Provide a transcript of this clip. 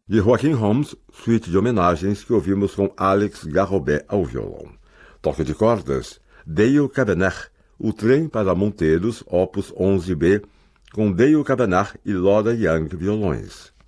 De Joaquim Holmes, suíte de homenagens que ouvimos com Alex Garrobet ao violão. Toque de cordas, Dale Cabanach, O Trem para Monteiros, opus 11b, com Dale Cabanach e Laura Young violões.